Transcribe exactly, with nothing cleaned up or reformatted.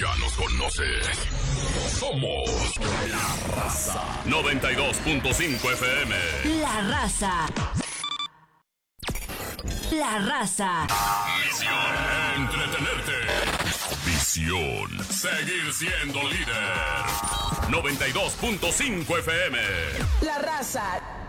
Ya nos conoces. Somos La Raza. noventa y dos punto cinco F M. La Raza. La Raza. Misión: entretenerte. Visión: seguir siendo líder. noventa y dos punto cinco F M. La Raza.